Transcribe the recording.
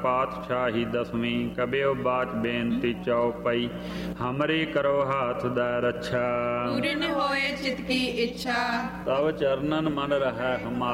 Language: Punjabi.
ਪਾਤਸ਼ਾਹੀ ਦਸਵੀਂ। ਕਬਿਓ ਬਾਚ ਬੇਨਤੀ ਚਉਪਈ, ਹਮਰੀ ਕਰੋ ਹਾਥ ਦਾ ਰੱਛਾ। ਪੂਰਨ ਹੋਏ ਚਿਤ ਕੀ ਇੱਛਾ, ਤਵ ਚਰਨਨ ਮਨ ਰਹੈ ਹਮਾਰਾ।